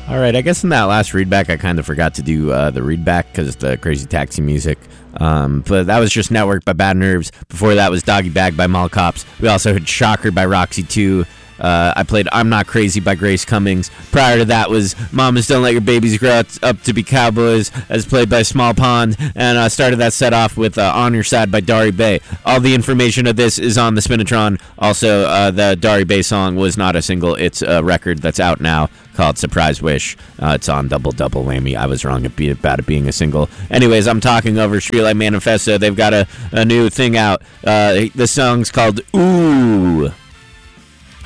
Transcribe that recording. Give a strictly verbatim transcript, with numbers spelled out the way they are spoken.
All right, I guess in that last readback, I kind of forgot to do uh, the readback because the Crazy Taxi music. Um, but that was just Network by Bad Nerves. Before that was Doggy Bag by Mall Cops. We also heard Shocker by Roxy two. Uh, I played I'm Not Crazy by Grace Cummings. Prior to that was Mamas Don't Let Your Babies Grow Up, up to Be Cowboys, as played by Small Pond. And I uh, started that set off with uh, On Your Side by Dari Bay. All the information of this is on the Spinatron. Also, uh, the Dari Bay song was not a single. It's a record that's out now called Surprise Wish. Uh, it's on Double Double Whammy. I was wrong about it being a single. Anyways, I'm talking over Streetlight Manifesto. They've got a, a new thing out. Uh, the song's called Ooh.